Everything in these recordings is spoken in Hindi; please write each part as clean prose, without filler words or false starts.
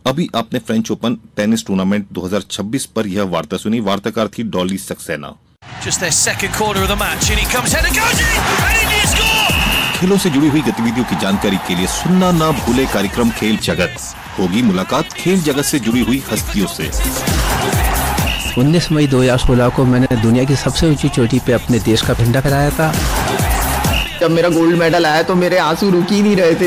अभी आपने फ्रेंच ओपन टेनिस टूर्नामेंट 2026 पर यह वार्ता सुनी। वार्ताकार थी डॉली सक्सेना। खेलों से जुड़ी हुई गतिविधियों की जानकारी के लिए सुनना ना भूले कार्यक्रम खेल जगत। होगी मुलाकात खेल जगत से जुड़ी हुई हस्तियों से। 19 मई 2016 को मैंने दुनिया की सबसे ऊंची चोटी पे अपने देश का झंडा फहराया था। जब मेरा गोल्ड मेडल आया तो मेरे आंसू रुक ही नहीं रहे थे।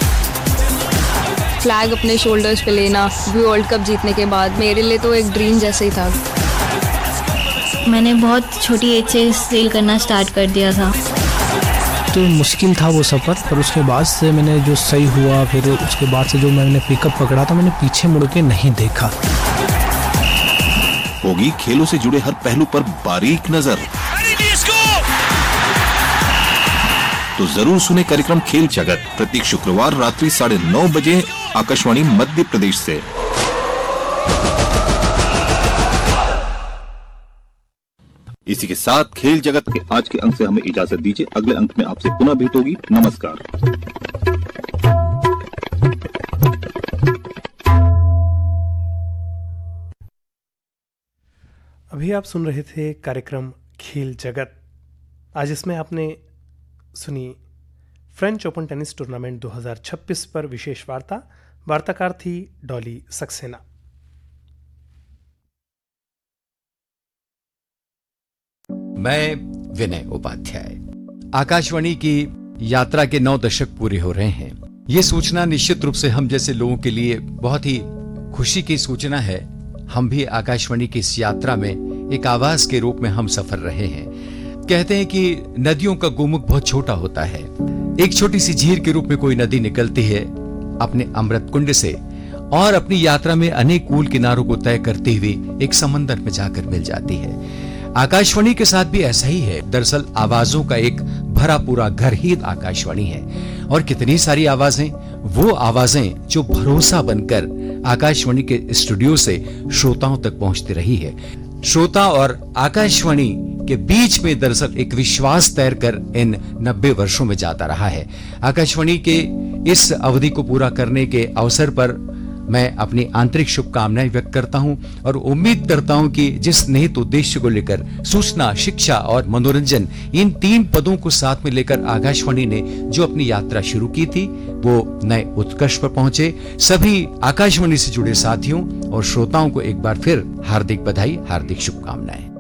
फ्लैग अपने शोल्डर्स पे लेना वर्ल्ड कप जीतने के बाद मेरे लिए तो एक ड्रीम जैसे ही था। मैंने बहुत छोटी एज से सेल करना स्टार्ट कर दिया था। तो मुश्किल था वो सफ़र, पर उसके बाद से मैंने जो सही हुआ, फिर उसके बाद से जो मैंने पिकअप पकड़ा तो मैंने पीछे मुड़ के नहीं देखा। होगी खेलों से जुड़े हर पहलू पर बारीक नजर। तो जरूर सुने कार्यक्रम खेल जगत प्रत्येक शुक्रवार रात्रि 9:30 बजे आकाशवाणी मध्य प्रदेश से। इसी के साथ खेल जगत के आज के अंक से हमें इजाजत दीजिए। अगले अंक में आपसे पुनः भेंट होगी। नमस्कार। अभी आप सुन रहे थे कार्यक्रम खेल जगत। आज इसमें आपने सुनी फ्रेंच ओपन टेनिस टूर्नामेंट 2026 पर विशेष वार्ता। वार्ताकार थी डॉली सक्सेना। मैं विनय उपाध्याय। आकाशवाणी की यात्रा के 9 दशक पूरे हो रहे हैं। ये सूचना निश्चित रूप से हम जैसे लोगों के लिए बहुत ही खुशी की सूचना है। हम भी आकाशवाणी की इस यात्रा में एक आवाज के रूप में हम सफर रहे हैं। कहते हैं कि नदियों का गोमुख बहुत छोटा होता है। एक छोटी सी झील के रूप में कोई नदी निकलती है अपने अमृत कुंड से और अपनी यात्रा में अनेक कूल किनारों को तय करते हुए एक समंदर में जाकर मिल जाती है। आकाशवाणी के साथ भी ऐसा ही है। दरअसल आवाजों का एक भरा पूरा घर ही आकाशवाणी है और कितनी सारी आवाजें, वो आवाजें जो भरोसा बनकर आकाशवाणी के स्टूडियो से श्रोताओं तक पहुंचती रही है। श्रोता और आकाशवाणी के बीच में दरअसल एक विश्वास तैरकर इन 90 वर्षों में जाता रहा है। आकाशवाणी के इस अवधि को पूरा करने के अवसर पर मैं अपनी आंतरिक शुभकामनाएं व्यक्त करता हूं और उम्मीद करता हूं कि जिस निहित उद्देश्य को लेकर सूचना, शिक्षा और मनोरंजन, इन 3 पदों को साथ में लेकर आकाशवाणी ने जो अपनी यात्रा शुरू की थी वो नए उत्कर्ष पर पहुंचे। सभी आकाशवाणी से जुड़े साथियों और श्रोताओं को एक बार फिर हार्दिक बधाई, हार्दिक शुभकामनाएं।